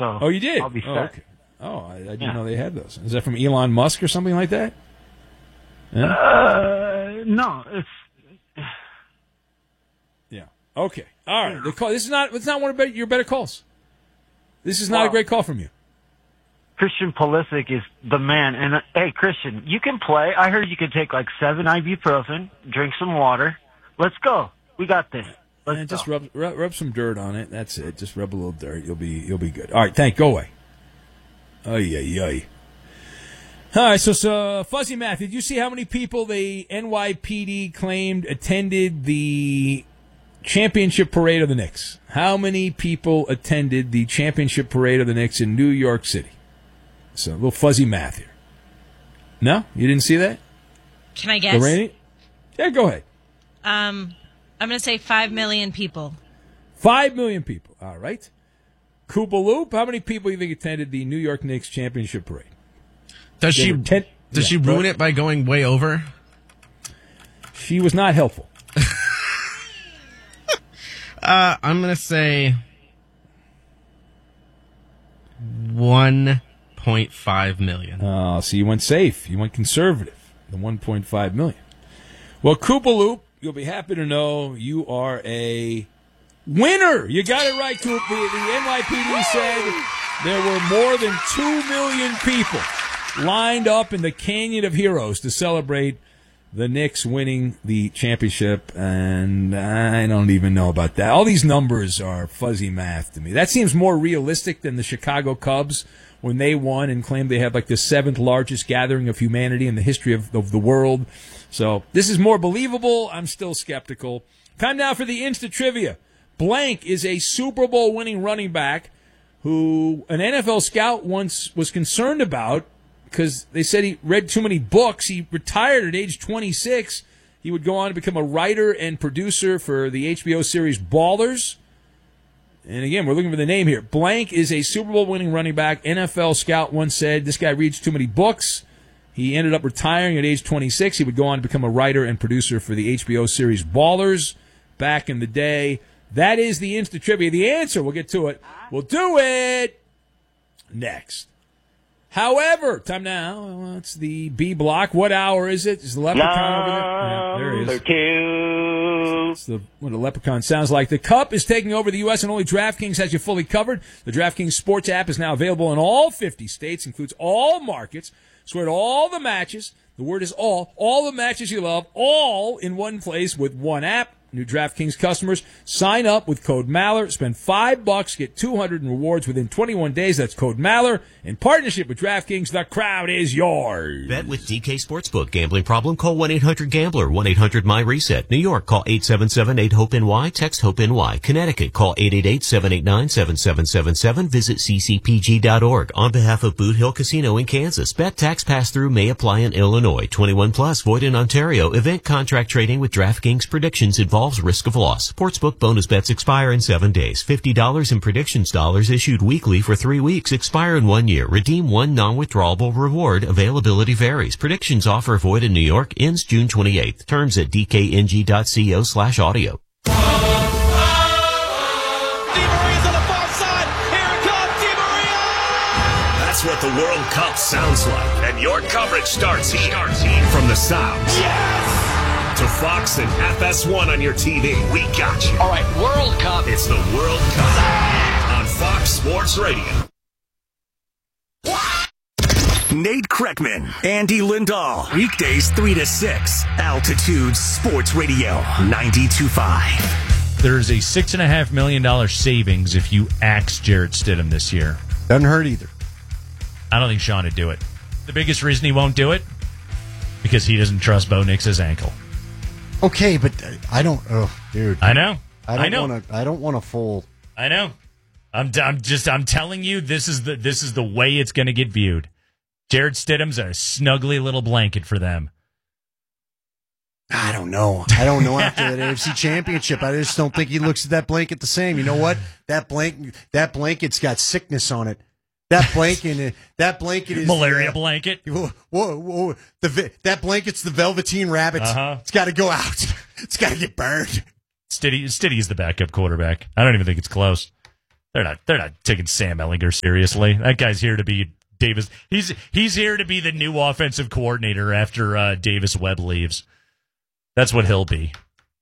So Oh, you did? I'll be set. Oh, okay. Oh, I didn't know they had those. Is that from Elon Musk or something like that? Yeah. No, it's Yeah. Okay. All right. The call. This is not. It's not one of your better calls. This is not a great call from you. Christian Pulisic is the man. And hey, Christian, you can play. I heard you can take like 7 ibuprofen, drink some water. Let's go. We got this. And just rub some dirt on it. That's it. Just rub a little dirt. You'll be good. All right. Go away. Ay. All right. So Fuzzy Math. Did you see how many people the NYPD claimed attended the championship parade of the Knicks? How many people attended the championship parade of the Knicks in New York City? So a little fuzzy math here. No? You didn't see that? Can I guess? Lorraine? Yeah, go ahead. I'm going to say 5 million people. 5 million people. All right. Koopa Loop, how many people do you think attended the New York Knicks championship parade? Does she ruin it by going way over? She was not helpful. I'm going to say 1.5 million. Oh, so you went safe. You went conservative. The 1.5 million. Well, Koopa Loop, you'll be happy to know you are a winner. You got it right, Coop. The NYPD said there were more than 2 million people lined up in the Canyon of Heroes to celebrate the Knicks winning the championship, and I don't even know about that. All these numbers are fuzzy math to me. That seems more realistic than the Chicago Cubs when they won and claimed they had like the 7th largest gathering of humanity in the history of the world. So this is more believable. I'm still skeptical. Time now for the Insta Trivia. Blank is a Super Bowl winning running back who an NFL scout once was concerned about because they said he read too many books. He retired at age 26. He would go on to become a writer and producer for the HBO series Ballers. And again, we're looking for the name here. Blank is a Super Bowl winning running back. NFL scout once said this guy reads too many books. He ended up retiring at age 26. He would go on to become a writer and producer for the HBO series Ballers back in the day. That is the Insta Trivia. The answer, we'll get to it. We'll do it next. However, time now. It's the B block. What hour is it? Is the leprechaun over there? Yeah, there he is. Number 2. That's what a leprechaun sounds like. The Cup is taking over the U.S. and only DraftKings has you fully covered. The DraftKings Sports app is now available in all 50 states, includes all markets. Swear to all the matches. The word is all the matches you love, all in one place with one app. New DraftKings customers, sign up with code Maller. Spend $5, get $200 in rewards within 21 days. That's code Maller. In partnership with DraftKings, the crowd is yours. Bet with DK Sportsbook. Gambling problem? Call 1-800-GAMBLER. 1-800-MY-RESET. New York, call 877-8-HOPE-NY. Text HOPE-NY. Connecticut, call 888-789-7777. Visit ccpg.org. On behalf of Boot Hill Casino in Kansas, bet tax pass-through may apply in Illinois. 21 plus, void in Ontario. Event contract trading with DraftKings predictions involves risk of loss. Sportsbook bonus bets expire in 7 days. $50 in predictions dollars issued weekly for 3 weeks. Expire in 1 year. Redeem one non-withdrawable reward. Availability varies. Predictions offer void in New York. Ends June 28th. Terms at dkng.co/audio. That's what the World Cup sounds like. And your coverage starts here. From the South. Yes! To Fox and FS1 on your TV. We got you. All right, World Cup. It's the World Cup on Fox Sports Radio. Nate Kreckman, Andy Lindahl. Weekdays 3 to 6. Altitude Sports Radio 92.5. There's a $6.5 million savings if you axe Jarrett Stidham this year. Doesn't hurt either. I don't think Sean would do it. The biggest reason he won't do it? Because he doesn't trust Bo Nix's ankle. Okay, but I don't. Oh, dude. I know. I don't want a full. I know. I'm telling you, this is the way it's going to get viewed. Jarrett Stidham's a snuggly little blanket for them. I don't know. After that AFC Championship, I just don't think he looks at that blanket the same. You know what? That blanket's got sickness on it. That blanket is malaria blanket. Whoa! That blanket's the Velveteen Rabbit. It's got to go out. It's got to get burned. Stiddy is the backup quarterback. I don't even think it's close. They're not taking Sam Ehlinger seriously. That guy's here to be Davis. He's here to be the new offensive coordinator after Davis Webb leaves. That's what he'll be.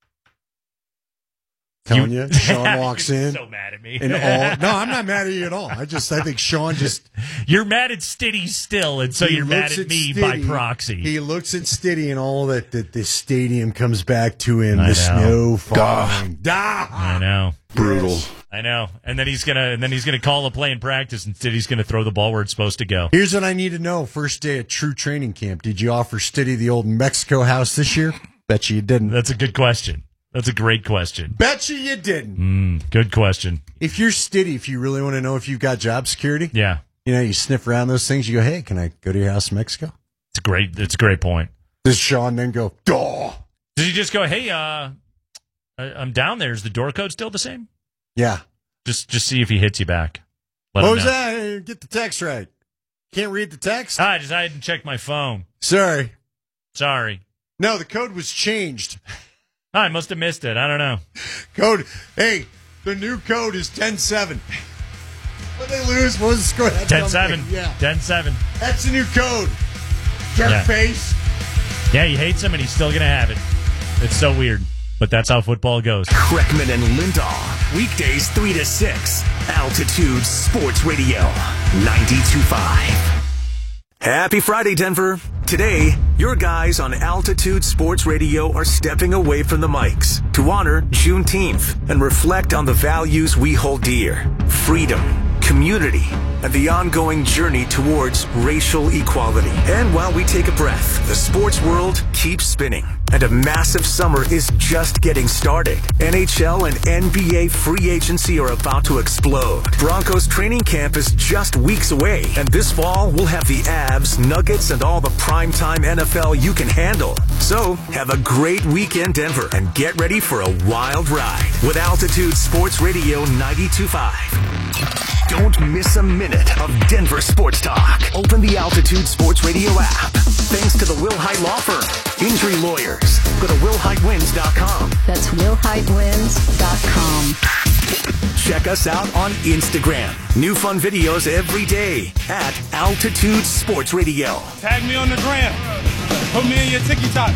Telling you, Sean walks in. So mad at me. No, I'm not mad at you at all. I think Sean just. You're mad at Stiddy still, and so you're mad at me Stiddy, by proxy. He looks at Stiddy, and all that the stadium comes back to him. The snow falling. I know. Brutal. Yes. I know. And then he's gonna call a play in practice, and Stiddy's gonna throw the ball where it's supposed to go. Here's what I need to know. First day at true training camp, did you offer Stiddy the old Mexico house this year? Bet you didn't. That's a good question. That's a great question. Bet you didn't. Good question. If you're Stiddy, if you really want to know if you've got job security, Yeah. you sniff around those things. You go, hey, can I go to your house in Mexico? It's a great point. Does Sean then go, duh? Does he just go, hey, I'm down there. Is the door code still the same? Yeah. Just see if he hits you back. Let What him was know. that? Hey, get the text right. Can't read the text? I didn't check my phone. Sorry. No, the code was changed. I must have missed it. I don't know. Code. Hey, the new code is 10-7. What they lose? What was the score? 10-7. Yeah. 10-7. That's the new code. Jerk Yeah. face. Yeah, he hates him, and he's still going to have it. It's so weird, but that's how football goes. Kreckman and Lindahl, weekdays 3 to 6. Altitude Sports Radio, 92.5. Happy Friday, Denver. Today, your guys on Altitude Sports Radio are stepping away from the mics to honor Juneteenth and reflect on the values we hold dear: freedom, community, and the ongoing journey towards racial equality. And while we take a breath, the sports world keeps spinning, and a massive summer is just getting started. NHL and NBA free agency are about to explode. Broncos training camp is just weeks away, and this fall we'll have the Avs, Nuggets, and all the primetime NFL you can handle. So have a great weekend, Denver, and get ready for a wild ride with Altitude Sports Radio 92.5. Don't miss a minute of Denver sports talk. Open the Altitude Sports Radio app. Thanks to the Will Hite Law Firm. Injury lawyers. Go to willhitewins.com. That's willhitewins.com. Check us out on Instagram. New fun videos every day at Altitude Sports Radio. Tag me on the gram. Put me in your TikTok.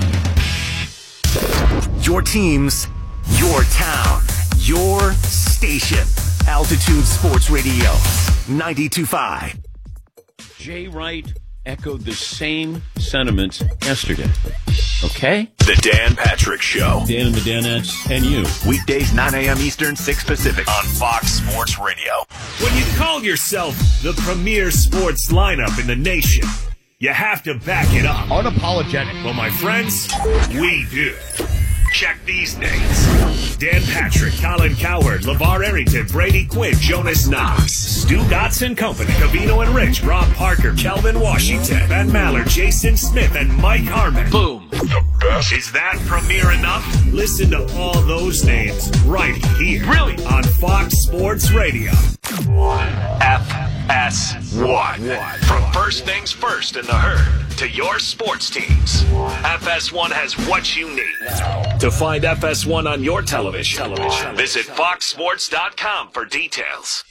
Your teams, your town, your station. Altitude Sports Radio, 92.5. Jay Wright echoed the same sentiments yesterday. Okay? The Dan Patrick Show. Dan and the Danettes and you. Weekdays, 9 a.m. Eastern, 6 Pacific. On Fox Sports Radio. When you call yourself the premier sports lineup in the nation, you have to back it up. Unapologetic. Well, my friends, we do. Check these names: Dan Patrick, Colin Cowherd, LeVar Arrington, Brady Quinn, Jonas Knox, Stu Dotson Company, Cavino and Rich, Rob Parker, Kelvin Washington, Ben Maller, Jason Smith, and Mike Harmon. Boom. The best. Is that premier enough? Listen to all those names right here. Really? On Fox Sports Radio. FS1. From first things first in the herd to your sports teams, FS1 has what you need. To find FS1 on your television, visit foxsports.com for details.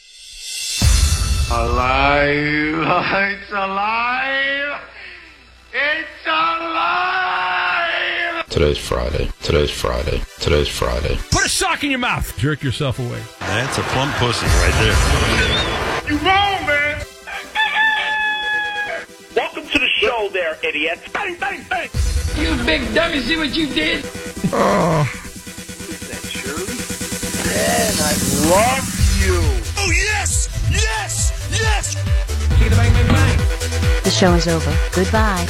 Alive! It's alive! It's alive! Today's Friday. Put a sock in your mouth. Jerk yourself away. That's a plump pussy right there. You wrong, man! Welcome to the show there, idiot. Bang, bang, bang! You big dummy, see what you did? Oh. Is that Shirley? Man, I love you. Oh, yes! Yes! Yes! Bang, bang, bang. The show is over. Goodbye.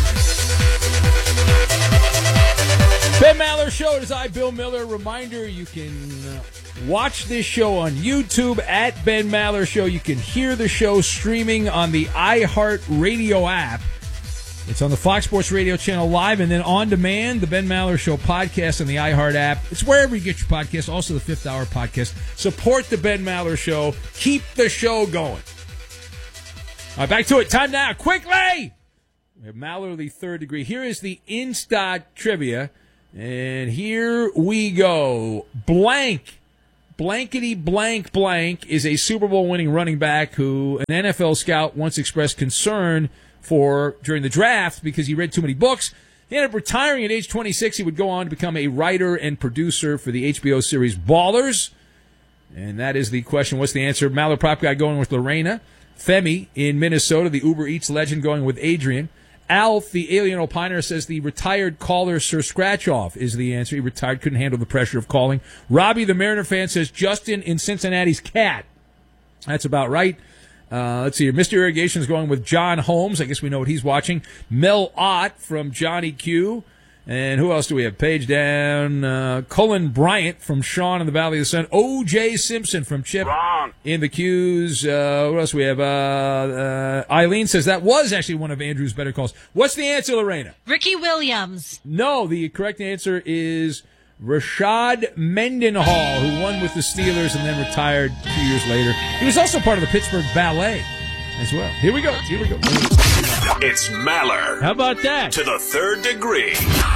Ben Maller Show. It is I, Bill Miller. Reminder, you can watch this show on YouTube at Ben Maller Show. You can hear the show streaming on the iHeart Radio app. It's on the Fox Sports Radio channel live and then on demand, the Ben Maller Show podcast on the iHeart app. It's wherever you get your podcast, also the Fifth Hour podcast. Support the Ben Maller Show. Keep the show going. All right, back to it. Time now. Quickly! We have Mallory, third degree. Here is the Instat trivia. And here we go. Blank blankety blank blank is a Super Bowl winning running back who an NFL scout once expressed concern for during the draft because he read too many books. He ended up retiring at age 26. He would go on to become a writer and producer for the HBO series Ballers. And that is the question. What's the answer? Maller Prop Guy going with Lorena. Femi in Minnesota, the Uber Eats legend, going with Adrian. Alf, the alien opiner, says the retired caller Sir Scratchoff is the answer. He retired, couldn't handle the pressure of calling. Robbie, the Mariner fan, says Justin in Cincinnati's cat. That's about right. Let's see here. Mr. Irrigation is going with John Holmes. I guess we know what he's watching. Mel Ott from Johnny Q. And who else do we have? Page down. Cullen Bryant from Sean in the Valley of the Sun. O.J. Simpson from Chip in the Q's. What else do we have? Eileen says that was actually one of Andrew's better calls. What's the answer, Lorena? Ricky Williams. No, the correct answer is Rashad Mendenhall, who won with the Steelers and then retired 2 years later. He was also part of the Pittsburgh Ballet as well. Here we go. It's Maller. How about that? To the third degree.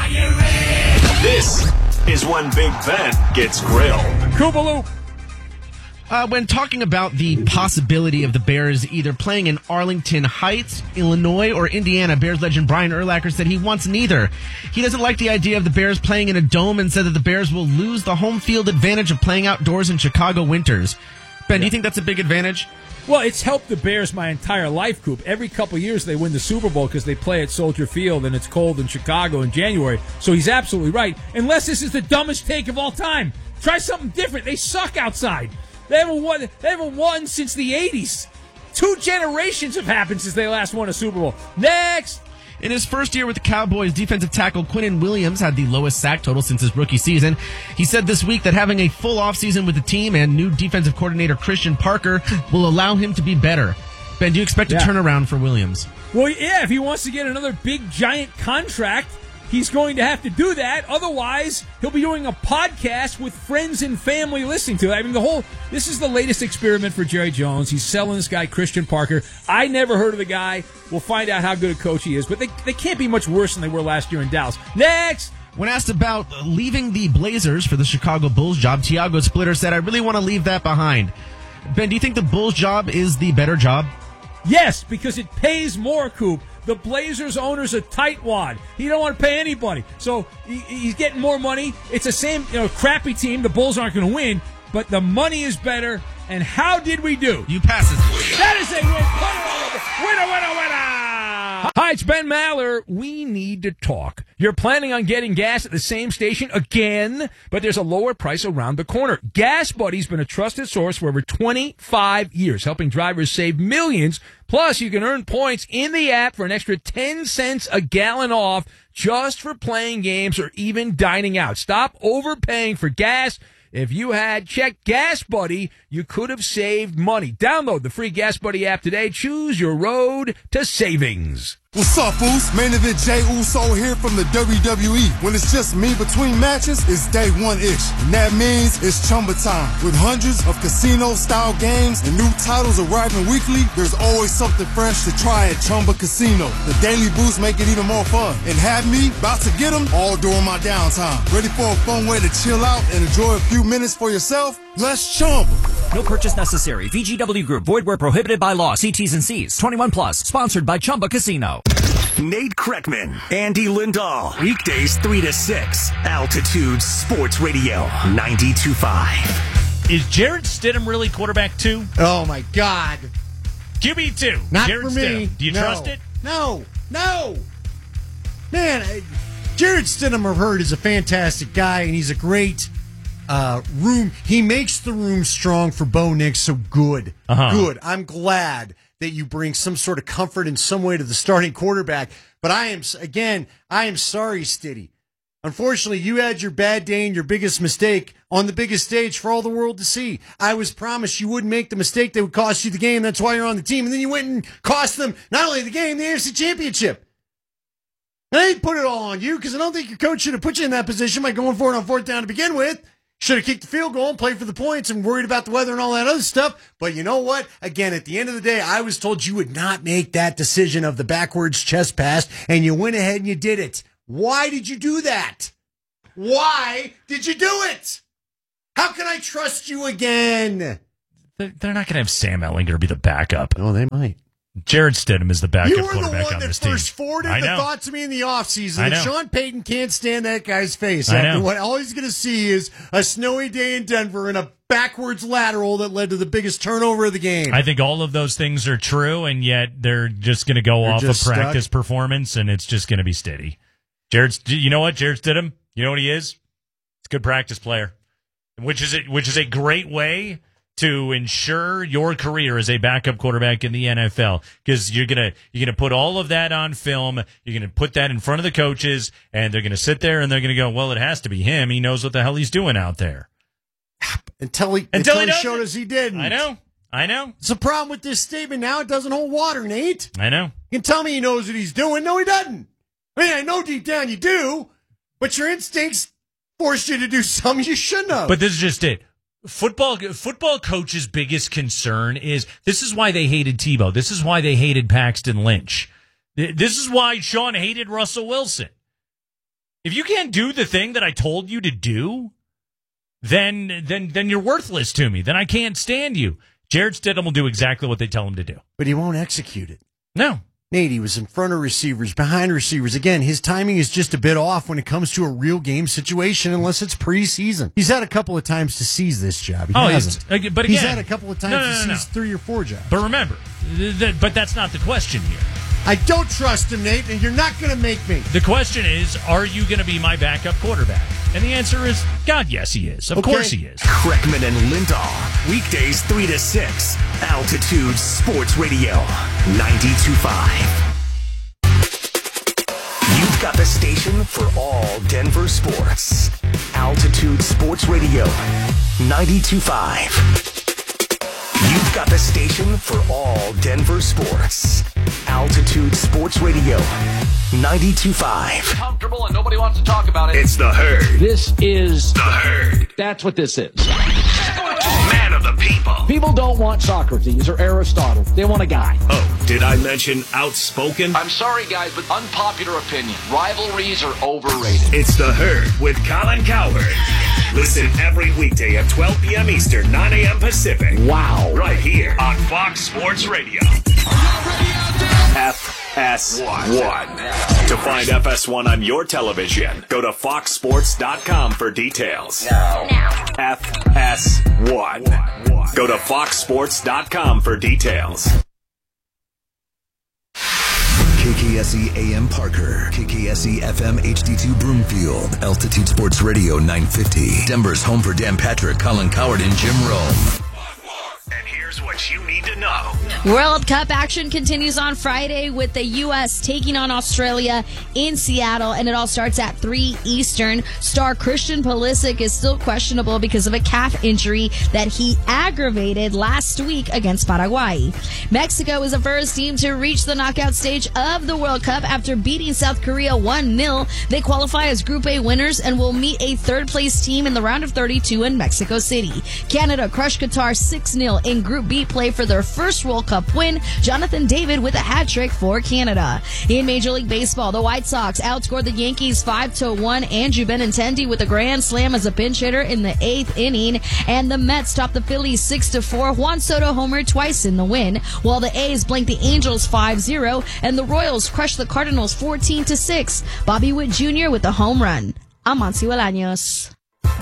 This is when Big Ben gets grilled. Koopaloop. When talking about the possibility of the Bears either playing in Arlington Heights, Illinois, or Indiana, Bears legend Brian Urlacher said he wants neither. He doesn't like the idea of the Bears playing in a dome and said that the Bears will lose the home field advantage of playing outdoors in Chicago winters. Ben, do you think that's a big advantage? Well, it's helped the Bears my entire life, Coop. Every couple of years they win the Super Bowl because they play at Soldier Field and it's cold in Chicago in January. So he's absolutely right. Unless this is the dumbest take of all time. Try something different. They suck outside. They haven't won since the 80s. 2 generations have happened since they last won a Super Bowl. Next! In his first year with the Cowboys, defensive tackle Quinnen Williams had the lowest sack total since his rookie season. He said this week that having a full offseason with the team and new defensive coordinator Christian Parker will allow him to be better. Ben, do you expect a turnaround for Williams? Well, yeah, if he wants to get another big, giant contract, he's going to have to do that. Otherwise, he'll be doing a podcast with friends and family listening to it. I mean, this is the latest experiment for Jerry Jones. He's selling this guy, Christian Parker. I never heard of the guy. We'll find out how good a coach he is. But they can't be much worse than they were last year in Dallas. Next! When asked about leaving the Blazers for the Chicago Bulls job, Tiago Splitter said, I really want to leave that behind. Ben, do you think the Bulls job is the better job? Yes, because it pays more, Coop. The Blazers owner's a tightwad. He don't want to pay anybody. So he's getting more money. It's the same crappy team. The Bulls aren't going to win, but the money is better. And how did we do? You pass it. That is a win. Winner. Hi, it's Ben Maller. We need to talk. You're planning on getting gas at the same station again, but there's a lower price around the corner. Gas Buddy's been a trusted source for over 25 years, helping drivers save millions. Plus, you can earn points in the app for an extra 10 cents a gallon off just for playing games or even dining out. Stop overpaying for gas. If you had checked Gas Buddy, you could have saved money. Download the free Gas Buddy app today. Choose your road to savings. What's up, Foos? Main event Jey Uso here from the WWE. When it's just me between matches, it's day one-ish. And that means it's Chumba time. With hundreds of casino-style games and new titles arriving weekly, there's always something fresh to try at Chumba Casino. The daily boosts make it even more fun. And have me about to get them all during my downtime. Ready for a fun way to chill out and enjoy a few minutes for yourself? Let's Chumba. No purchase necessary. VGW Group. Void where prohibited by law. See T's and C's. 21 plus. Sponsored by Chumba Casino. Nate Kreckman, Andy Lindahl. Weekdays 3 to 6. Altitude Sports Radio 92.5. Is Jarrett Stidham really quarterback 2? Oh, my God. QB 2. Not Jarrett for me. Stidham. Do you trust it? No. Man, Jarrett Stidham, I've heard, is a fantastic guy, and he's a great room. He makes the room strong for Bo Nix, so good. Good. I'm glad that you bring some sort of comfort in some way to the starting quarterback. But I am sorry, Stiddy. Unfortunately, you had your bad day and your biggest mistake on the biggest stage for all the world to see. I was promised you wouldn't make the mistake that would cost you the game. That's why you're on the team. And then you went and cost them not only the game, the AFC Championship. And I didn't put it all on you because I don't think your coach should have put you in that position by going for it on fourth down to begin with. Should have kicked the field goal and played for the points and worried about the weather and all that other stuff. But you know what? Again, at the end of the day, I was told you would not make that decision of the backwards chest pass, and you went ahead and you did it. Why did you do that? Why did you do it? How can I trust you again? They're not going to have Sam Ehlinger be the backup. Oh, they might. Jared Stidham is the backup You were the quarterback one on that this team. first forwarded the thought to me in the offseason. I know. Sean Payton can't stand that guy's face. I After know. what all he's going to see is a snowy day in Denver and a backwards lateral that led to the biggest turnover of the game. I think all of those things are true, and yet they're just going to go off of practice performance, and it's just going to be steady. You know what? Jared Stidham, you know what he is? He's a good practice player, which is a great way to ensure your career as a backup quarterback in the NFL, because you're gonna put all of that on film. You're gonna put that in front of the coaches, and they're gonna sit there and they're gonna go, "Well, it has to be him. He knows what the hell he's doing out there." Until he showed us he didn't. I know. It's a problem with this statement now. It doesn't hold water, Nate. I know. You can tell me he knows what he's doing. No, he doesn't. I mean, I know deep down you do, but your instincts force you to do something you shouldn't have. But this is just it. Football coach's biggest concern is this is why they hated Tebow. This is why they hated Paxton Lynch. This is why Sean hated Russell Wilson. If you can't do the thing that I told you to do, then you're worthless to me. Then I can't stand you. Jared Stidham will do exactly what they tell him to do. But he won't execute it. No. Nate, he was in front of receivers, behind receivers. Again, his timing is just a bit off when it comes to a real game situation, unless it's preseason. He's had a couple of times to seize this job. He hasn't. But again, he's had a couple of times to seize 3 or 4 jobs. But remember, but that's not the question here. I don't trust him, Nate, and you're not going to make me. The question is, are you going to be my backup quarterback? And the answer is, God, yes, he is. Of course he is. Kreckman and Lindahl, weekdays 3 to 6, Altitude Sports Radio, 92.5. You've got the station for all Denver sports. Altitude Sports Radio, 92.5. You've got the station for all Denver sports. Altitude Sports Radio, 92.5. Comfortable and nobody wants to talk about it. It's The Herd. This is The Herd. That's what this is. Man of the people. People don't want Socrates or Aristotle. They want a guy. Oh, did I mention outspoken? I'm sorry, guys, but unpopular opinion. Rivalries are overrated. It's The Herd with Colin Cowherd. Listen every weekday at 12 p.m. Eastern, 9 a.m. Pacific. Wow. Right here on Fox Sports Radio. FS1. To find FS1 on your television, go to foxsports.com for details. Now. FS1. Go to foxsports.com for details. KKSE AM Parker, KKSE FM HD2 Broomfield, Altitude Sports Radio 950, Denver's home for Dan Patrick, Colin Cowherd, and Jim Rome. And here's what you need to know. World Cup action continues on Friday with the U.S. taking on Australia in Seattle, and it all starts at 3 Eastern. Star Christian Pulisic is still questionable because of a calf injury that he aggravated last week against Paraguay. Mexico is the first team to reach the knockout stage of the World Cup after beating South Korea 1-0. They qualify as Group A winners and will meet a third-place team in the round of 32 in Mexico City. Canada crushed Qatar 6-0 in Group B play for their first World Cup win. Jonathan David with a hat trick for Canada. In Major League Baseball, the White Sox outscored the Yankees 5-1. Andrew Benintendi with a grand slam as a pinch hitter in the 8th inning. And the Mets topped the Phillies 6-4. Juan Soto homered twice in the win, while the A's blanked the Angels 5-0, and the Royals crushed the Cardinals 14-6. Bobby Witt Jr. with a home run. I'm Monty Bolaños.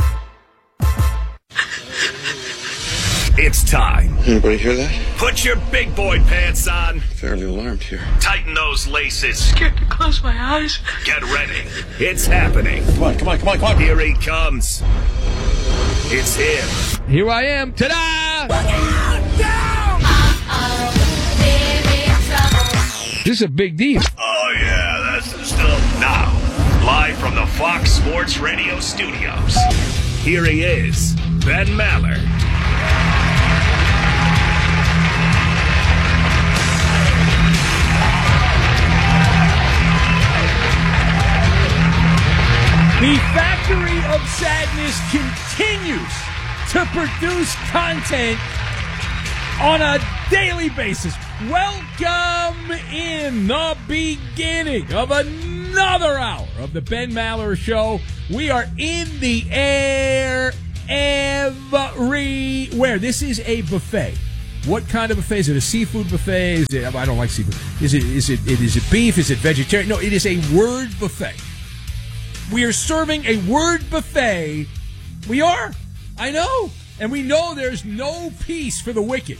It's time. Anybody hear that? Put your big boy pants on. Fairly alarmed here. Tighten those laces. Scared to close my eyes. Get ready. It's happening. Come on. Here he comes. It's him. Here I am. Ta-da! This is a big deal. Oh, yeah, that's the stuff. Now, live from the Fox Sports Radio studios, here he is, Ben Maller. The Factory of Sadness continues to produce content on a daily basis. Welcome in the beginning of another hour of the Ben Maller Show. We are in the air everywhere. This is a buffet. What kind of buffet? Is it a seafood buffet? Is it, I don't like seafood. Is it beef? Is it vegetarian? No, it is a word buffet. We are serving a word buffet. We are. I know. And we know there's no peace for the wicked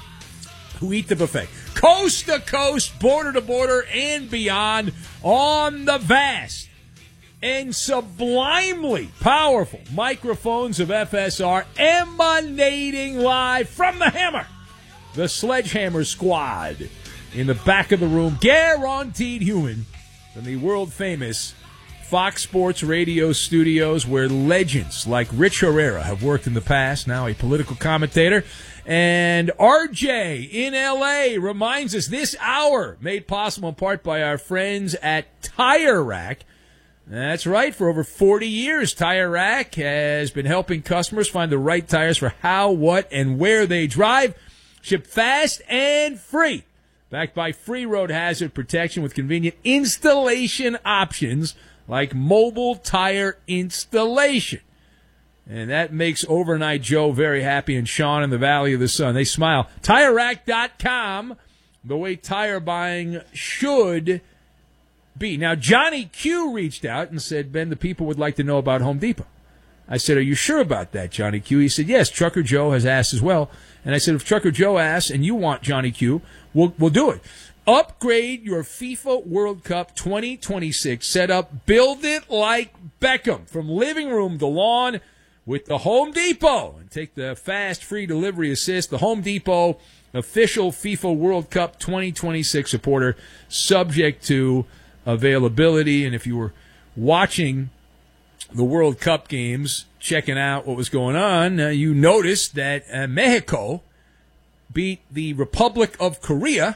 who eat the buffet. Coast to coast, border to border, and beyond on the vast and sublimely powerful microphones of FSR emanating live from the Hammer, the Sledgehammer Squad, in the back of the room, guaranteed human, from the world-famous Fox Sports Radio studios, where legends like Rich Herrera have worked in the past, now a political commentator. And RJ in L.A. reminds us this hour made possible in part by our friends at Tire Rack. That's right. For over 40 years, Tire Rack has been helping customers find the right tires for how, what, and where they drive. Shipped fast and free. Backed by free road hazard protection with convenient installation options like mobile tire installation. And that makes Overnight Joe very happy, and Sean in the Valley of the Sun. They smile. TireRack.com, the way tire buying should be. Now, Johnny Q reached out and said, Ben, the people would like to know about Home Depot. I said, are you sure about that, Johnny Q? He said, yes, Trucker Joe has asked as well. And I said, if Trucker Joe asks and you want Johnny Q, we'll do it. Upgrade your FIFA World Cup 2026 setup. Build it like Beckham, from living room to lawn, with the Home Depot. And take the fast, free delivery assist. The Home Depot official FIFA World Cup 2026 supporter, subject to availability. And if you were watching the World Cup games, checking out what was going on, you noticed that Mexico beat the Republic of Korea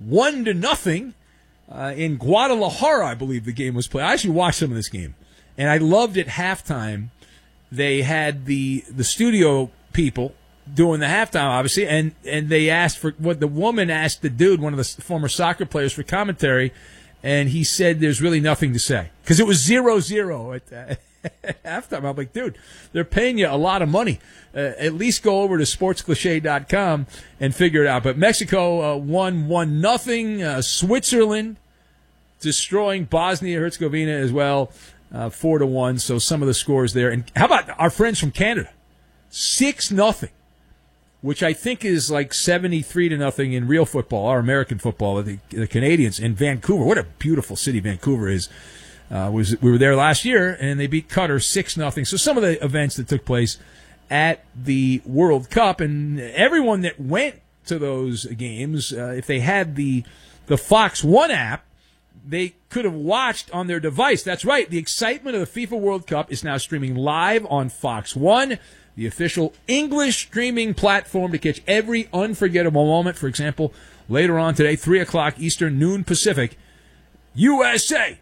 1-0 in Guadalajara, I believe the game was played. I actually watched some of this game, and I loved at halftime. They had the studio people doing the halftime, obviously, and they asked for what the woman asked the dude, one of the former soccer players, for commentary, and he said there's really nothing to say because it was 0-0 at halftime. I'm like, dude, they're paying you a lot of money. At least go over to sportscliche.com and figure it out. But Mexico won 1-0. Switzerland destroying Bosnia-Herzegovina as well, 4-1. So some of the scores there. And how about our friends from Canada? 6-0, which I think is like 73-0 in real football, our American football. The Canadians in Vancouver. What a beautiful city Vancouver is. We were there last year, and they beat Qatar 6-0. So some of the events that took place at the World Cup, and everyone that went to those games, if they had the Fox One app, they could have watched on their device. That's right. The excitement of the FIFA World Cup is now streaming live on Fox One, the official English streaming platform to catch every unforgettable moment. For example, later on today, 3 o'clock Eastern, noon Pacific, USA!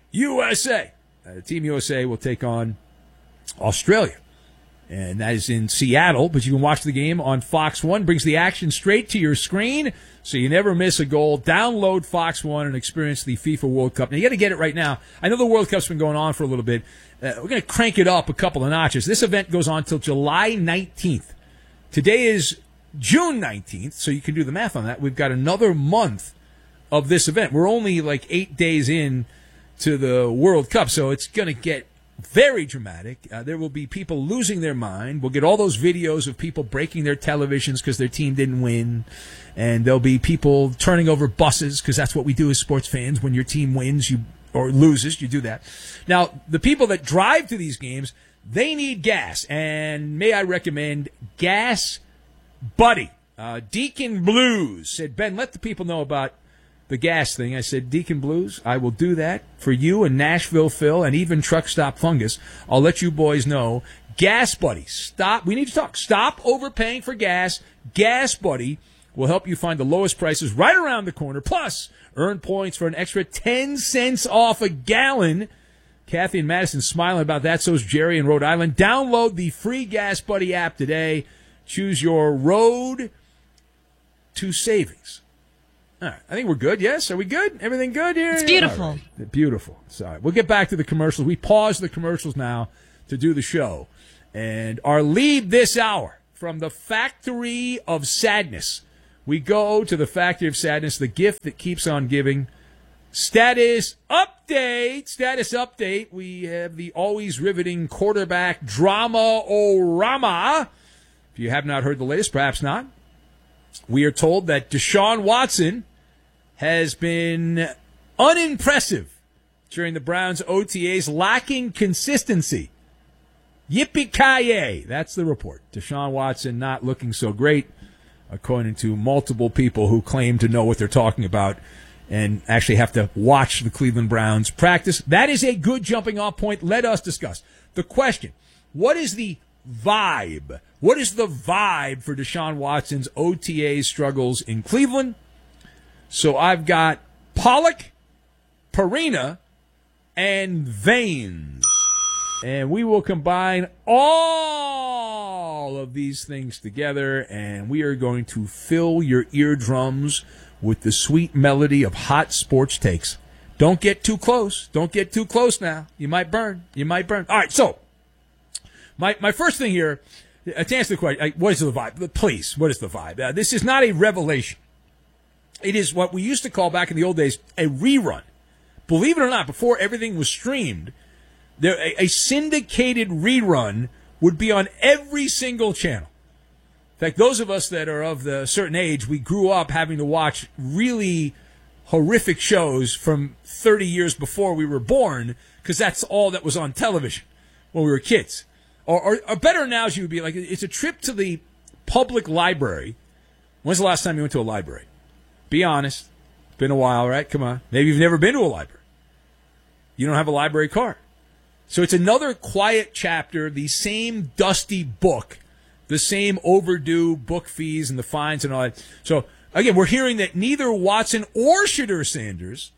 Team USA will take on Australia. And that is in Seattle, but you can watch the game on Fox One. Brings the action straight to your screen, so you never miss a goal. Download Fox One and experience the FIFA World Cup. Now, you got to get it right now. I know the World Cup's been going on for a little bit. We're going to crank it up a couple of notches. This event goes on until July 19th. Today is June 19th, so you can do the math on that. We've got another month of this event. We're only like 8 days in to the World Cup, so it's going to get very dramatic. There will be people losing their mind. We'll get all those videos of people breaking their televisions because their team didn't win. And there'll be people turning over buses because that's what we do as sports fans. When your team wins or loses, you do that. Now, the people that drive to these games, they need gas. And may I recommend Gas Buddy. Deacon Blues said, Ben, let the people know about the gas thing. I said, Deacon Blues, I will do that for you and Nashville Phil and even Truck Stop Fungus. I'll let you boys know. Gas Buddy, stop. We need to talk. Stop overpaying for gas. Gas Buddy will help you find the lowest prices right around the corner. Plus, earn points for an extra 10 cents off a gallon. Kathy and Madison smiling about that. So's Jerry in Rhode Island. Download the free Gas Buddy app today. Choose your road to savings. All right. I think we're good. Yes? Are we good? Everything good here? It's beautiful. All right. Beautiful. Sorry. We'll get back to the commercials. We pause the commercials now to do the show. And our lead this hour from the Factory of Sadness. We go to the Factory of Sadness, the gift that keeps on giving. Status update. We have the always riveting quarterback drama-o-rama. If you have not heard the latest, perhaps not. We are told that Deshaun Watson has been unimpressive during the Browns' OTAs, lacking consistency. Yippee-ki-yay. That's the report. Deshaun Watson not looking so great, according to multiple people who claim to know what they're talking about and actually have to watch the Cleveland Browns practice. That is a good jumping off point. Let us discuss. The question, what is the vibe? What is the vibe for Deshaun Watson's OTA struggles in Cleveland? So I've got Pollock, Perina, and Veins. And we will combine all of these things together, and we are going to fill your eardrums with the sweet melody of hot sports takes. Don't get too close. Don't get too close now. You might burn. All right, so my first thing here, to answer the question, what is the vibe? Please, what is the vibe? This is not a revelation. It is what we used to call back in the old days a rerun. Believe it or not, before everything was streamed, a syndicated rerun would be on every single channel. In fact, those of us that are of the certain age, we grew up having to watch really horrific shows from 30 years before we were born because that's all that was on television when we were kids. Or a better analogy would be like it's a trip to the public library. When's the last time you went to a library? Be honest. It's been a while, right? Come on. Maybe you've never been to a library. You don't have a library card. So it's another quiet chapter, the same dusty book, the same overdue book fees and the fines and all that. So, again, we're hearing that neither Watson or Shedeur Sanders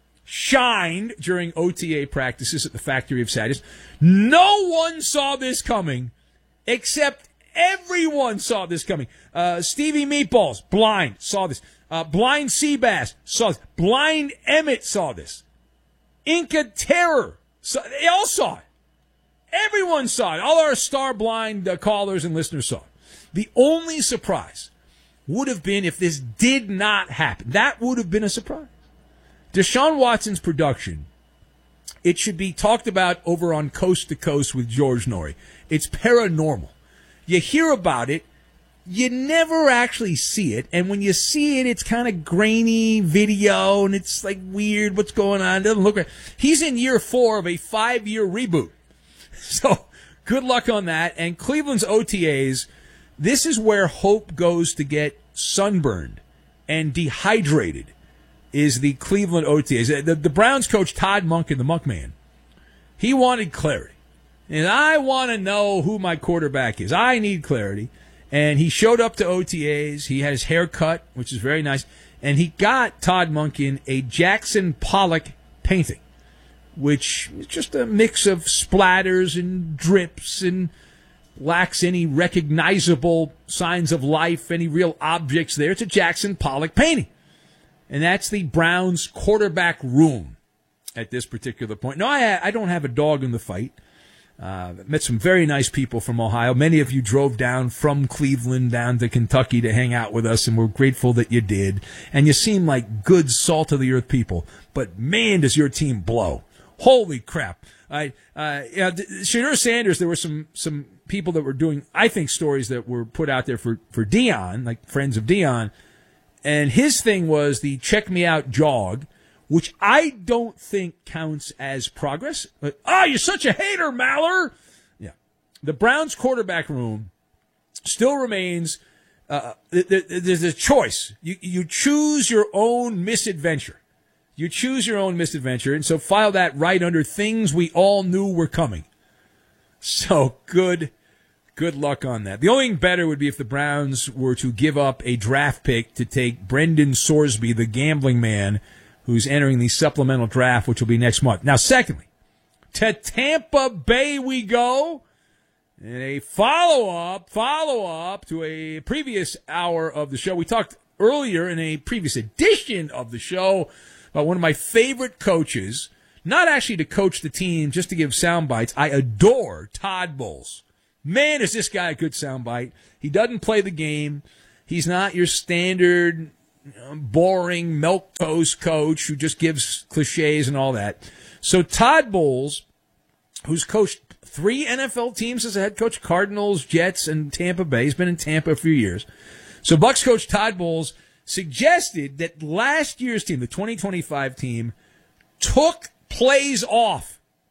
shined during OTA practices at the Factory of Sadness. No one saw this coming, except everyone saw this coming. Stevie Meatballs, blind, saw this. Blind Seabass saw this. Blind Emmett saw this. Inca Terror. So they all saw it. Everyone saw it. All our star blind callers and listeners saw it. The only surprise would have been if this did not happen. That would have been a surprise. Deshaun Watson's production, it should be talked about over on Coast to Coast with George Norrie. It's paranormal. You hear about it, you never actually see it, and when you see it, it's kind of grainy video, and it's like weird, what's going on, it doesn't look right. He's in year 4 of a 5-year reboot. So, good luck on that. And Cleveland's OTAs, this is where hope goes to get sunburned and dehydrated, is the Cleveland OTAs. The Browns coach, Todd Monken, the Monkman, he wanted clarity. And I want to know who my quarterback is. I need clarity. And he showed up to OTAs. He had his hair cut, which is very nice. And he got Todd Monken a Jackson Pollock painting, which is just a mix of splatters and drips and lacks any recognizable signs of life, any real objects there. It's a Jackson Pollock painting. And that's the Browns quarterback room at this particular point. No, I don't have a dog in the fight. Met some very nice people from Ohio. Many of you drove down from Cleveland down to Kentucky to hang out with us, and we're grateful that you did. And you seem like good salt-of-the-earth people. But, man, does your team blow. Holy crap. Shedeur Sanders, there were some people that were doing, I think, stories that were put out there for Deion, like friends of Deion. And his thing was the check me out jog, which I don't think counts as progress. But, you're such a hater, Maller. Yeah. The Browns quarterback room still remains, there's a choice. You choose your own misadventure. You choose your own misadventure, and so file that right under things we all knew were coming. So good luck on that. The only thing better would be if the Browns were to give up a draft pick to take Brendan Sorsby, the gambling man, who's entering the supplemental draft, which will be next month. Now, secondly, to Tampa Bay we go. And a follow-up to a previous hour of the show. We talked earlier in a previous edition of the show about one of my favorite coaches, not actually to coach the team, just to give sound bites. I adore Todd Bowles. Man, is this guy a good soundbite. He doesn't play the game. He's not your standard boring milquetoast coach who just gives cliches and all that. So Todd Bowles, who's coached 3 NFL teams as a head coach, Cardinals, Jets, and Tampa Bay. He's been in Tampa a few years. So Bucs coach Todd Bowles suggested that last year's team, the 2025 team, took plays off,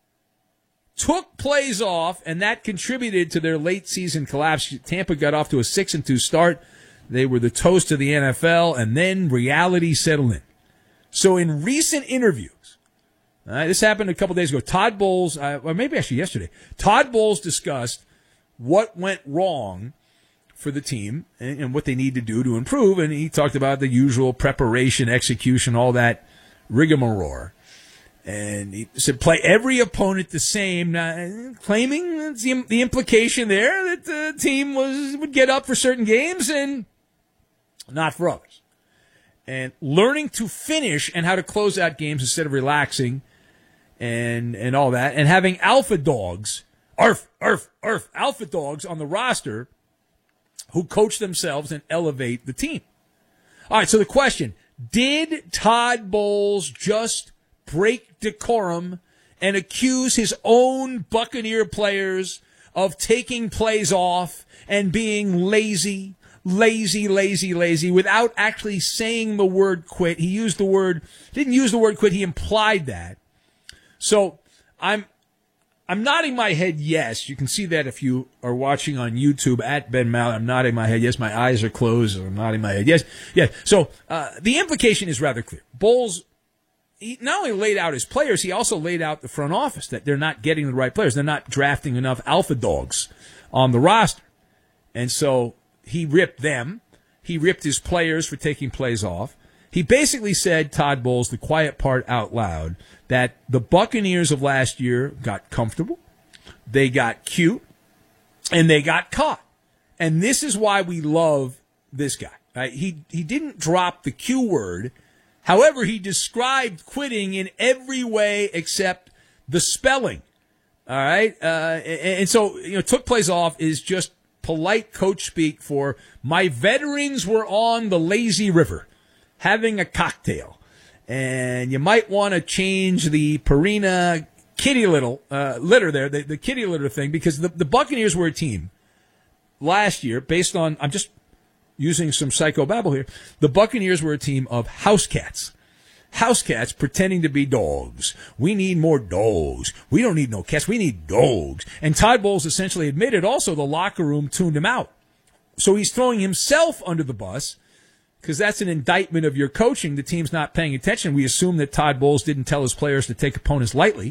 and that contributed to their late season collapse. Tampa got off to a 6-2 start. They were the toast of the NFL, and then reality settled in. So in recent interviews, this happened a couple days ago, Todd Bowles, or maybe actually yesterday, Todd Bowles discussed what went wrong for the team and what they need to do to improve, and he talked about the usual preparation, execution, all that rigmarole. And he said, play every opponent the same, claiming the implication there that the team would get up for certain games and not for others. And learning to finish and how to close out games instead of relaxing and all that. And having alpha dogs, alpha dogs on the roster who coach themselves and elevate the team. All right, so the question, did Todd Bowles just break decorum and accuse his own Buccaneer players of taking plays off and being lazy without actually saying the word quit? He didn't use the word quit, he implied that. So I'm nodding my head yes. You can see that if you are watching on YouTube at Ben Maller. I'm nodding my head yes. My eyes are closed. I'm nodding my head yes. Yeah. So the implication is rather clear. Bowles, he not only laid out his players, he also laid out the front office that they're not getting the right players. They're not drafting enough alpha dogs on the roster. And so he ripped them. He ripped his players for taking plays off. He basically said, Todd Bowles, the quiet part out loud, that the Buccaneers of last year got comfortable, they got cute, and they got caught. And this is why we love this guy. Right? He didn't drop the Q word. However, he described quitting in every way except the spelling. All right? And so, took plays off is just polite coach speak for my veterans were on the lazy river having a cocktail. And you might want to change the Purina kitty litter there, the kitty litter thing, because the Buccaneers were a team last year based on, I'm just using some psychobabble here, the Buccaneers were a team of house cats. House cats pretending to be dogs. We need more dogs. We don't need no cats. We need dogs. And Todd Bowles essentially admitted also the locker room tuned him out. So he's throwing himself under the bus because that's an indictment of your coaching. The team's not paying attention. We assume that Todd Bowles didn't tell his players to take opponents lightly.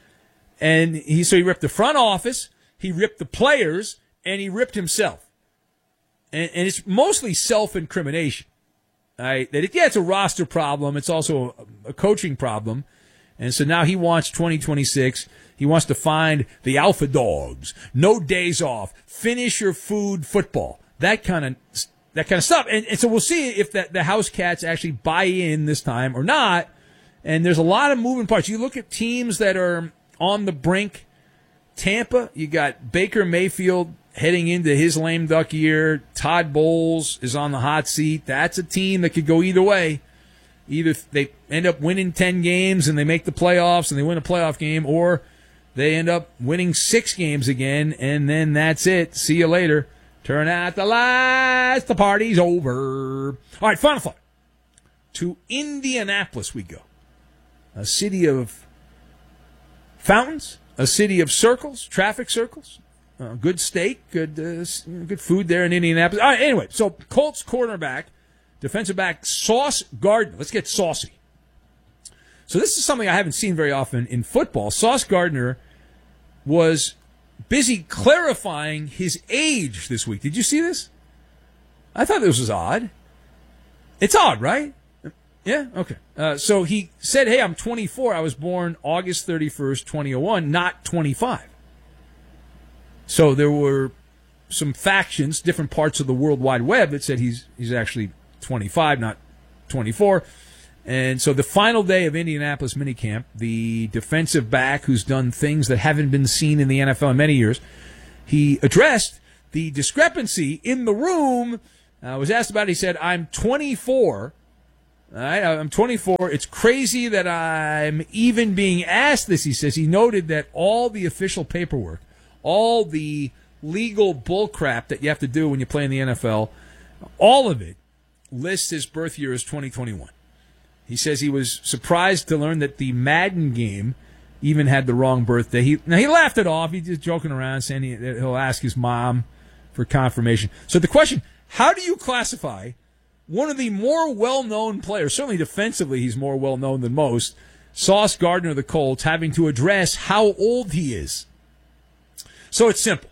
And he ripped the front office, he ripped the players, and he ripped himself. And it's mostly self-incrimination. Right? It's a roster problem. It's also a coaching problem. And so now he wants 2026. He wants to find the alpha dogs. No days off. Finish your food football. That kind of stuff. And so we'll see if the house cats actually buy in this time or not. And there's a lot of moving parts. You look at teams that are on the brink. Tampa, you got Baker Mayfield heading into his lame duck year. Todd Bowles is on the hot seat. That's a team that could go either way. Either they end up winning 10 games and they make the playoffs and they win a playoff game, or they end up winning 6 games again, and then that's it. See you later. Turn out the lights. The party's over. All right, final thought. To Indianapolis we go. A city of fountains, a city of circles, traffic circles. Good steak, good food there in Indianapolis. All right, anyway, so Colts cornerback, defensive back Sauce Gardner. Let's get saucy. So this is something I haven't seen very often in football. Sauce Gardner was busy clarifying his age this week. Did you see this? I thought this was odd. It's odd, right? Yeah? Okay. So he said, hey, I'm 24. I was born August 31st, 2001, not 25. So there were some factions, different parts of the World Wide Web that said he's actually 25, not 24. And so the final day of Indianapolis minicamp, the defensive back who's done things that haven't been seen in the NFL in many years, he addressed the discrepancy in the room. Was asked about it. He said, I'm 24. All right, I'm 24. It's crazy that I'm even being asked this, he says. He noted that all the official paperwork, all the legal bullcrap that you have to do when you play in the NFL, all of it lists his birth year as 2021. He says he was surprised to learn that the Madden game even had the wrong birthday. He laughed it off. He's just joking around, saying he'll ask his mom for confirmation. So the question, how do you classify one of the more well-known players, certainly defensively he's more well-known than most, Sauce Gardner of the Colts, having to address how old he is? So it's simple.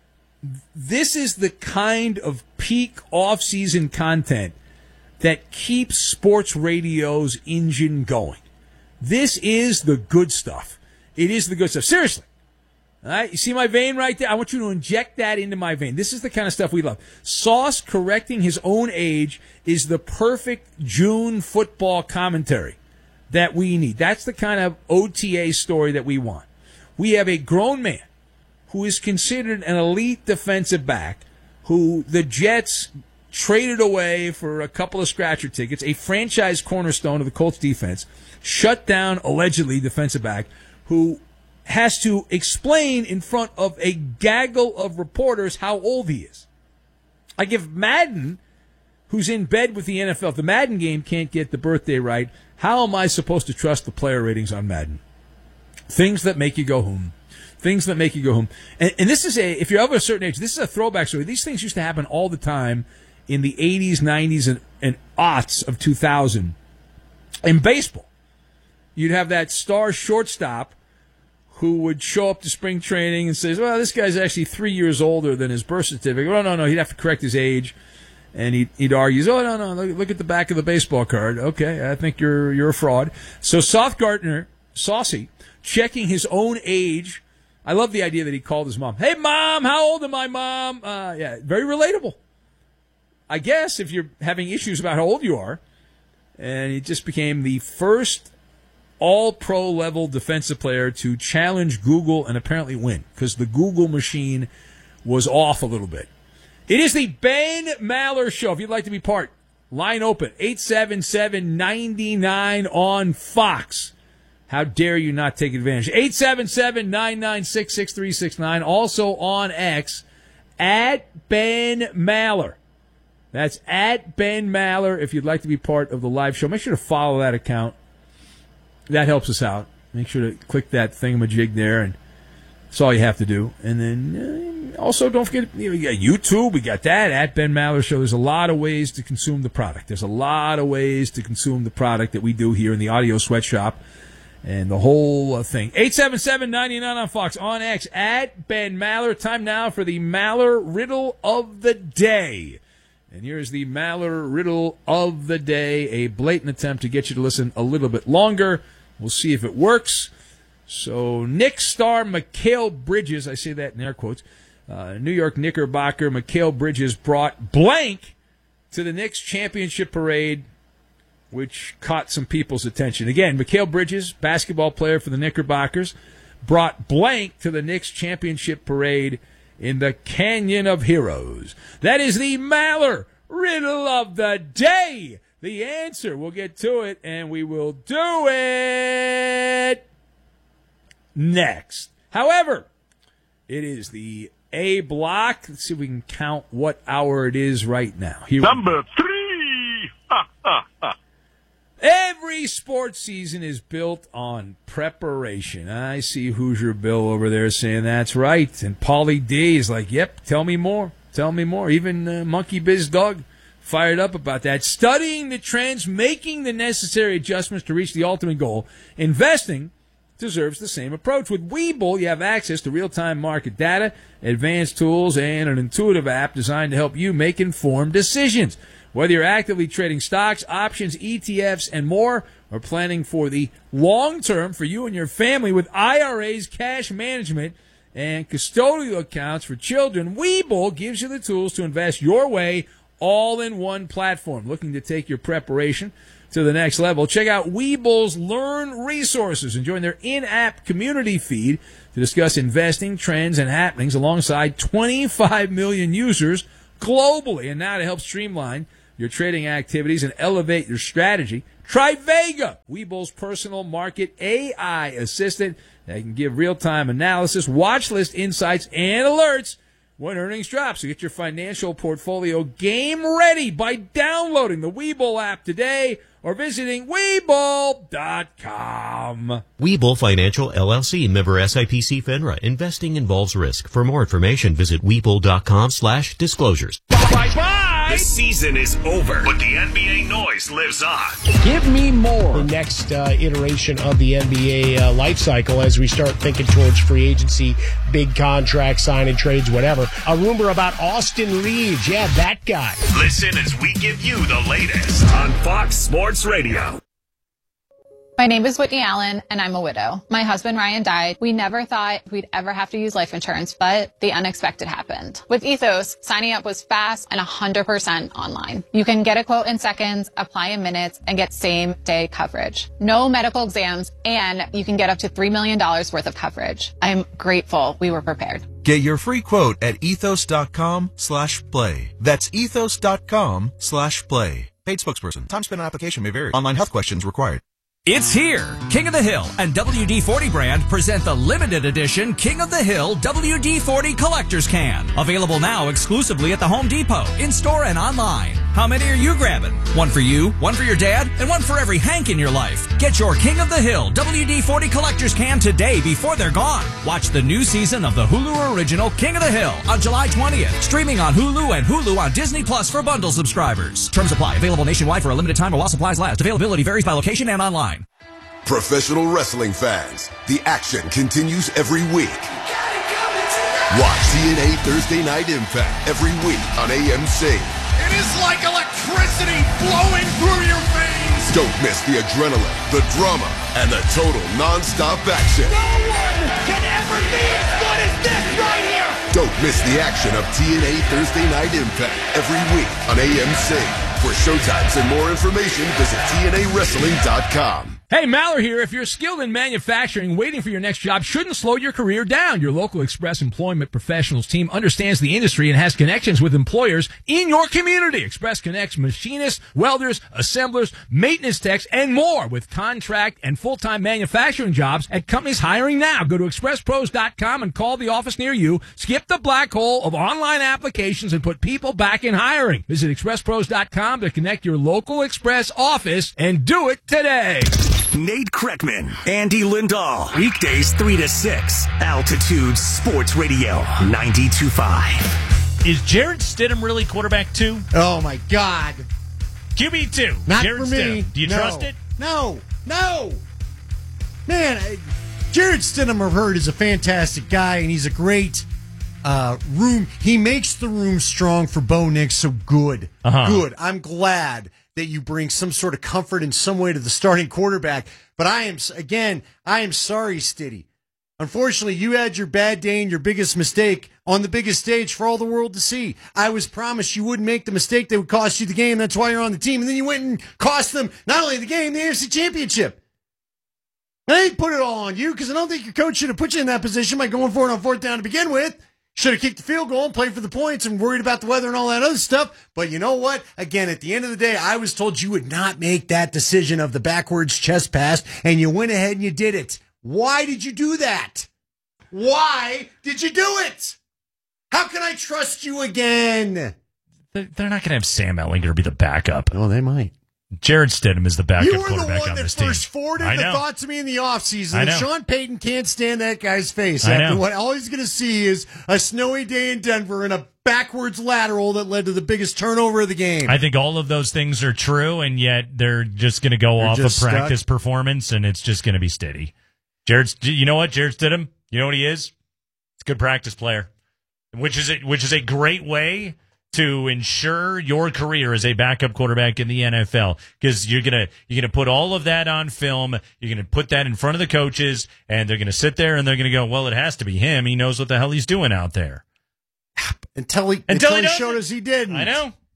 This is the kind of peak off-season content that keeps sports radio's engine going. This is the good stuff. It is the good stuff. Seriously. All right, you see my vein right there? I want you to inject that into my vein. This is the kind of stuff we love. Sauce correcting his own age is the perfect June football commentary that we need. That's the kind of OTA story that we want. We have a grown man who is considered an elite defensive back who the Jets traded away for a couple of scratcher tickets, a franchise cornerstone of the Colts defense, shut down, allegedly, defensive back, who has to explain in front of a gaggle of reporters how old he is. I give Madden, who's in bed with the NFL, if the Madden game can't get the birthday right, how am I supposed to trust the player ratings on Madden? Things that make you go home. Things that make you go home. And this is if you're of a certain age, this is a throwback story. These things used to happen all the time in the 80s, 90s, and aughts of 2000. In baseball, you'd have that star shortstop who would show up to spring training and says, well, this guy's actually 3 years older than his birth certificate. Oh, no, he'd have to correct his age. And he'd argue, oh, no, look at the back of the baseball card. Okay, I think you're a fraud. So Sauce Gardner, Saucy, checking his own age. I love the idea that he called his mom. Hey, Mom, how old am I, Mom? Yeah, very relatable. I guess if you're having issues about how old you are, and he just became the first all-pro level defensive player to challenge Google and apparently win, because the Google machine was off a little bit. It is the Ben Maller Show. If you'd like to be part, line open, 877-99 on Fox. How dare you not take advantage? 877-996-6369. Also on X, at Ben Maller. That's at Ben Maller if you'd like to be part of the live show. Make sure to follow that account. That helps us out. Make sure to click that thingamajig there, and that's all you have to do. And then also don't forget, we got YouTube. We got that, at Ben Maller Show. There's a lot of ways to consume the product. There's a lot of ways to consume the product that we do here in the Audio Sweatshop. And the whole thing. 877-99 on Fox, on X, at Ben Maller. Time now for the Maller Riddle of the Day. And here's the Maller Riddle of the Day, a blatant attempt to get you to listen a little bit longer. We'll see if it works. So, Knicks star Mikal Bridges, I say that in air quotes, New York Knickerbocker, Mikal Bridges brought blank to the Knicks championship parade, which caught some people's attention. Again, Mikal Bridges, basketball player for the Knickerbockers, brought blank to the Knicks championship parade in the Canyon of Heroes. That is the Maller Riddle of the Day. The answer, we'll get to it, and we will do it next. However, it is the A block. Let's see if we can count what hour it is right now. Number 3. Every sports season is built on preparation. I see Hoosier Bill over there saying that's right. And Paulie D is like, yep, tell me more. Tell me more. Even Monkey Biz Doug fired up about that. Studying the trends, making the necessary adjustments to reach the ultimate goal. Investing deserves the same approach. With Webull, you have access to real-time market data, advanced tools, and an intuitive app designed to help you make informed decisions. Whether you're actively trading stocks, options, ETFs, and more, or planning for the long term for you and your family with IRAs, cash management, and custodial accounts for children, Webull gives you the tools to invest your way all in one platform. Looking to take your preparation to the next level. Check out Webull's Learn Resources and join their in-app community feed to discuss investing, trends, and happenings alongside 25 million users globally. And now to help streamline your trading activities and elevate your strategy, try Vega, Webull's personal market AI assistant that can give real-time analysis, watch list insights, and alerts when earnings drop. So get your financial portfolio game ready by downloading the Webull app today or visiting Webull.com. Webull Financial LLC, member SIPC FINRA. Investing involves risk. For more information, visit Webull.com/disclosures. Bye-bye! The season is over, but the NBA noise lives on. Give me more. The next iteration of the NBA life cycle as we start thinking towards free agency, big contracts, signing trades, whatever. A rumor about Austin Reeves. Yeah, that guy. Listen as we give you the latest on Fox Sports Radio. My name is Whitney Allen, and I'm a widow. My husband, Ryan, died. We never thought we'd ever have to use life insurance, but the unexpected happened. With Ethos, signing up was fast and 100% online. You can get a quote in seconds, apply in minutes, and get same-day coverage. No medical exams, and you can get up to $3 million worth of coverage. I'm grateful we were prepared. Get your free quote at ethos.com/play. That's ethos.com/play. Paid spokesperson. Time spent on application may vary. Online health questions required. It's here. King of the Hill and WD-40 brand present the limited edition King of the Hill WD-40 Collector's Can. Available now exclusively at the Home Depot, in-store and online. How many are you grabbing? One for you, one for your dad, and one for every Hank in your life. Get your King of the Hill WD-40 Collector's Can today before they're gone. Watch the new season of the Hulu original King of the Hill on July 20th. Streaming on Hulu and Hulu on Disney Plus for bundle subscribers. Terms apply. Available nationwide for a limited time or while supplies last. Availability varies by location and online. Professional wrestling fans, the action continues every week. Watch TNA Thursday Night Impact every week on AMC. It is like electricity flowing through your veins. Don't miss the adrenaline, the drama, and the total non-stop action. No one can ever be as good as this right here. Don't miss the action of TNA Thursday Night Impact every week on AMC. For showtimes and more information, visit TNAWrestling.com. Hey, Maller here. If you're skilled in manufacturing, waiting for your next job shouldn't slow your career down. Your local Express Employment Professionals team understands the industry and has connections with employers in your community. Express connects machinists, welders, assemblers, maintenance techs, and more with contract and full-time manufacturing jobs at companies hiring now. Go to expresspros.com and call the office near you. Skip the black hole of online applications and put people back in hiring. Visit expresspros.com to connect your local Express office and do it today. Nate Kreckman, Andy Lindahl. Weekdays 3 to 6. Altitude Sports Radio 92.5. Is Jarrett Stidham really quarterback 2? Oh, my God. QB2. Not Jarrett for me. Stidham. Do you trust it? No. Man, Jarrett Stidham, I've heard, is a fantastic guy, and he's a great room. He makes the room strong for Bo Nix, so good. Good. I'm glad that you bring some sort of comfort in some way to the starting quarterback. But I am sorry, Stiddy. Unfortunately, you had your bad day and your biggest mistake on the biggest stage for all the world to see. I was promised you wouldn't make the mistake that would cost you the game. That's why you're on the team. And then you went and cost them not only the game, the AFC Championship. I didn't put it all on you because I don't think your coach should have put you in that position by going for it on fourth down to begin with. Should have kicked the field goal and played for the points and worried about the weather and all that other stuff. But you know what? Again, at the end of the day, I was told you would not make that decision of the backwards chest pass, and you went ahead and you did it. Why did you do that? Why did you do it? How can I trust you again? They're not going to have Sam Ehlinger be the backup. Oh, they might. Jarrett Stidham is the backup quarterback on this team. You were the one that first forwarded the thought to me in the offseason. And Sean Payton can't stand that guy's face. After what all he's going to see is a snowy day in Denver and a backwards lateral that led to the biggest turnover of the game. I think all of those things are true, and yet they're just going to go off of practice performance, and it's just going to be steady. You know what? Jarrett Stidham, you know what he is? He's a good practice player, which is a great way to ensure your career as a backup quarterback in the NFL, because you're gonna put all of that on film. You're gonna put that in front of the coaches, and they're gonna sit there and they're gonna go, "Well, it has to be him. He knows what the hell he's doing out there." Until he showed us he didn't. I know.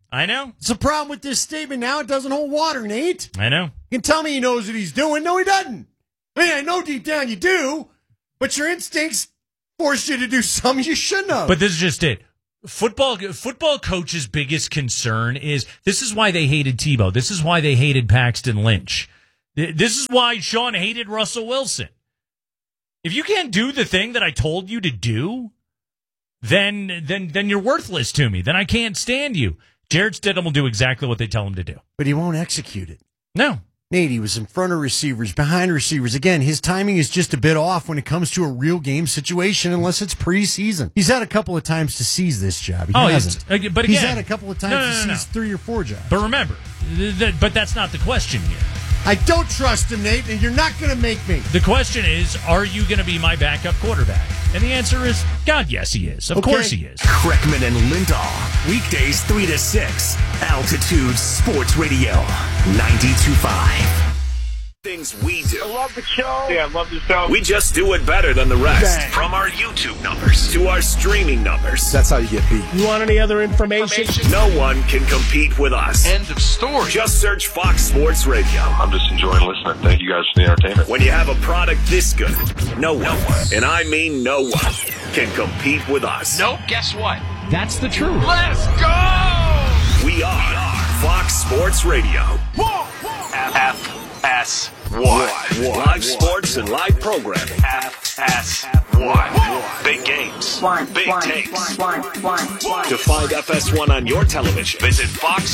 I know. It's a problem with this statement now. It doesn't hold water, Nate. I know. You can tell me he knows what he's doing. No, he doesn't. I mean, I know deep down you do, but your instincts force you to do something you shouldn't have. But this is just it. Football coach's biggest concern is this is why they hated Tebow. This is why they hated Paxton Lynch. This is why Sean hated Russell Wilson. If you can't do the thing that I told you to do, then you're worthless to me. Then I can't stand you. Jarrett Stidham will do exactly what they tell him to do. But he won't execute it. No. Nate, he was in front of receivers, behind receivers. Again, his timing is just a bit off when it comes to a real game situation, unless it's preseason. He's had a couple of times to seize this job. He hasn't. But again, he's had a couple of times to seize 3 or 4 jobs. But remember, but that's not the question here. I don't trust him, Nate, and you're not going to make me. The question is, are you going to be my backup quarterback? And the answer is, God, yes, he is. Of course he is. Kreckman and Lindahl, weekdays 3 to 6, Altitude Sports Radio, 92.5. Things we do. I love the show. Yeah, I love the show. We just do it better than the rest. Bang. From our YouTube numbers to our streaming numbers. That's how you get beat. You want any other information? No one can compete with us. End of story. Just search Fox Sports Radio. I'm just enjoying listening. Thank you guys for the entertainment. When you have a product this good, no one, and I mean no one, can compete with us. Nope, guess what? That's the truth. Let's go! We are Fox Sports Radio. FS1. Live sports and live programming. FS1. Big games. Big takes. To find FS1 on your television, visit Fox